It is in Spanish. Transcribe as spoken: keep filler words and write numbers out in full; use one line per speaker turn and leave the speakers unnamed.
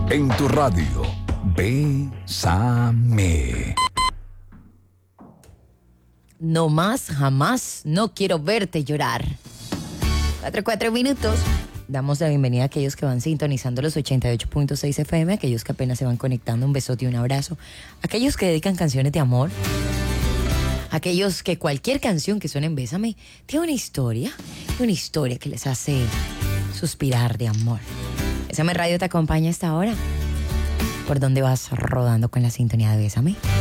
En tu radio, Bésame.
No más, jamás, no quiero verte llorar. Cuatro, cuatro minutos. Damos la bienvenida a aquellos que van sintonizando los ochenta y ocho punto seis F M, aquellos que apenas se van conectando, un besote y un abrazo. Aquellos que dedican canciones de amor. Aquellos que cualquier canción que suene en Bésame tiene una historia, una historia que les hace suspirar de amor. Bésame Radio te acompaña a esta hora. ¿Por dónde vas rodando con la sintonía de Bésame?